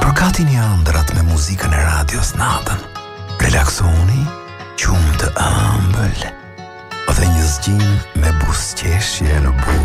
Spërkatini ëndrat me muzikën e radios natën. Relaksoni, qumë të ëmbël dhe një zgjim me buzëqeshje në